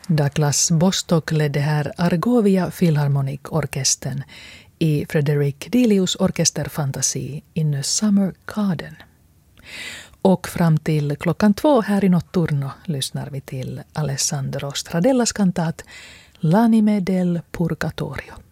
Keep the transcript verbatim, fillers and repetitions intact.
Douglas Bostock ledde här Argovia Philharmonic-orkestern i Frederick Delius orkesterfantasi In a Summer Garden. Och fram till klockan två här i Notturno lyssnar vi till Alessandro Stradellas kantat L'anime del Purgatorio.